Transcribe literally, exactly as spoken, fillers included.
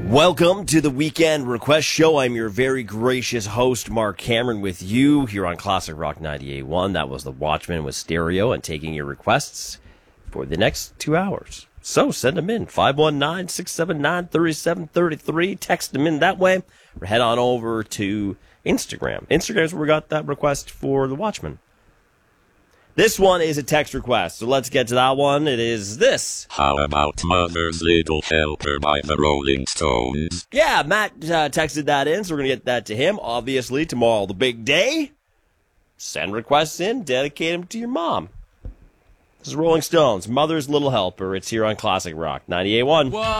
Welcome to the Weekend Request Show. I'm your very gracious host, Mark Cameron, with you here on Classic Rock ninety-eight point one. That was The Watchman with Stereo and taking your requests for the next two hours. So send them in, five one nine, six seven nine, three seven three three. Text them in that way, or head on over to Instagram. Instagram is where we got that request for The Watchman. This one is a text request, so let's get to that one. It is this. How about Mother's Little Helper by the Rolling Stones? Yeah, Matt uh, texted that in, so we're going to get that to him. Obviously, tomorrow, the big day. Send requests in, dedicate them to your mom. This is Rolling Stones, Mother's Little Helper. It's here on Classic Rock ninety-eight point one.